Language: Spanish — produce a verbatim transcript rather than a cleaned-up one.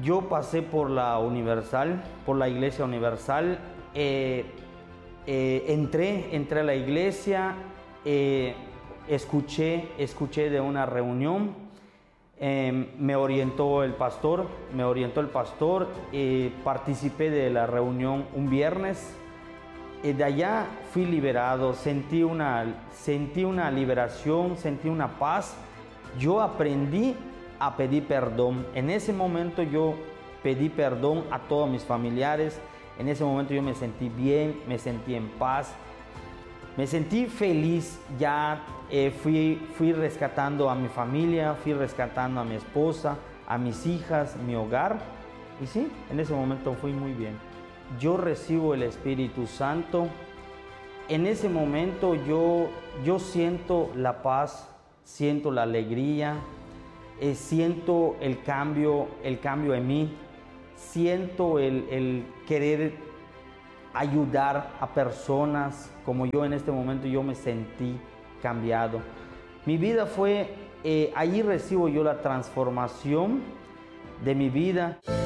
Yo pasé por la Universal, por la Iglesia Universal, eh, eh, entré, entré a la iglesia, eh, escuché, escuché de una reunión, eh, me orientó el pastor, me orientó el pastor, eh, participé de la reunión un viernes, eh, de allá fui liberado, sentí una, sentí una liberación, sentí una paz, yo aprendí a pedir perdón. En ese momento yo pedí perdón a todos mis familiares. En ese momento yo me sentí bien, me sentí en paz, me sentí feliz. Ya eh, fui, fui rescatando a mi familia, fui rescatando a mi esposa, a mis hijas, mi hogar. Y sí, en ese momento fui muy bien. Yo recibo el Espíritu Santo. En ese momento yo, yo siento la paz, siento la alegría. Eh, siento el cambio, el cambio en mí, siento el, el querer ayudar a personas como yo en este momento. Yo me sentí cambiado. Mi vida fue, eh, allí recibo yo la transformación de mi vida.